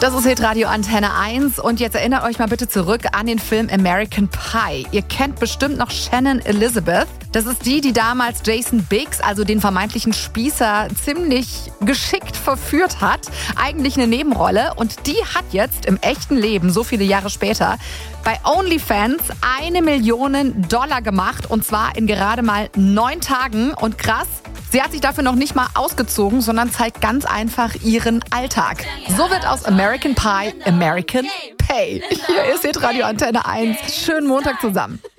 Das ist Hitradio Antenne 1 und jetzt erinnert euch mal bitte zurück an den Film American Pie. Ihr kennt bestimmt noch Shannon Elizabeth. Das ist die damals Jason Biggs, also den vermeintlichen Spießer, ziemlich geschickt verführt hat. Eigentlich eine Nebenrolle und die hat jetzt im echten Leben, so viele Jahre später, bei OnlyFans $1 Million gemacht und zwar in gerade mal 9 Tagen und krass. Sie hat sich dafür noch nicht mal ausgezogen, sondern zeigt ganz einfach ihren Alltag. So wird aus American Pie American Pay. Hier ist Hitradio Antenne 1. Schönen Montag zusammen.